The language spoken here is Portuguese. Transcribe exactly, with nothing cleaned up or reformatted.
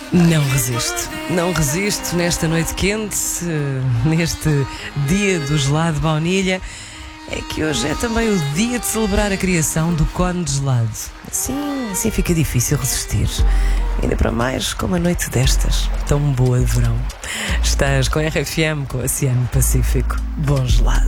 Não resisto, não resisto nesta noite quente, neste dia do gelado de baunilha. É que hoje é também o dia de celebrar a criação do cone de gelado. Assim, assim fica difícil resistir. Ainda para mais com uma noite destas, tão boa de verão. Estás com a R F M, com o Oceano Pacífico. Bom gelado.